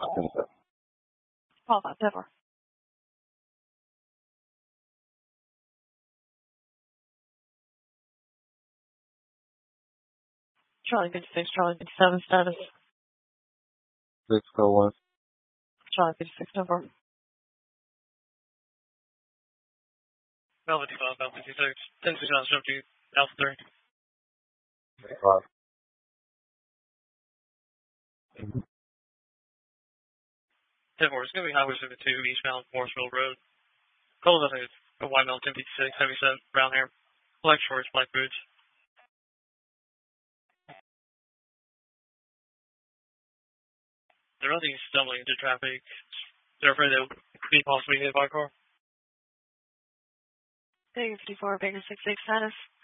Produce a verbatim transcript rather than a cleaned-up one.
Call that Denver. Charlie fifty-six, Charlie fifty-seven, status. six oh one. Charlie fifty-six, number. Bell fifty-five, Bell fifty-six. ten six nine, seven two, Alpha three. Five. ten four, it's going to be Highway seventy-two, eastbound Morrisville Road. Call nothing, it's a white male, ten fifty-six, heavy set, brown hair, black shorts, black boots. They're nothing stumbling into traffic. They're afraid they'll be possibly hit by a car. Baker fifty-four, Baker six six, status.